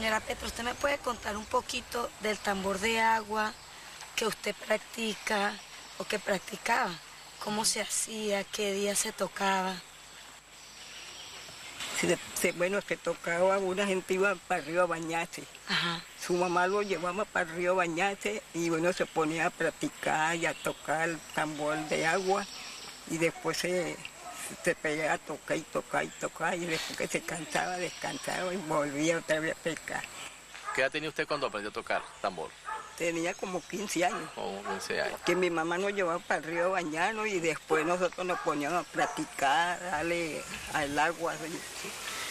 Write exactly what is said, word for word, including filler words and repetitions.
Señora Petra, ¿usted me puede contar un poquito del tambor de agua que usted practica o que practicaba? ¿Cómo se hacía? ¿Qué día se tocaba? Se, se, bueno, se tocaba, una gente iba para el río a bañarse. Ajá. Su mamá lo llevaba para el río a bañarse y bueno, se ponía a practicar y a tocar el tambor de agua y después se, se pegaba a tocar y tocar y tocar y después que se cansaba, descansaba y volvía otra vez a pescar. ¿Qué edad tenía usted cuando aprendió a tocar tambor? Tenía como quince años. Como quince años. Que mi mamá nos llevaba para el río a bañarnos y después nosotros nos poníamos a practicar, darle al agua. ¿Sí?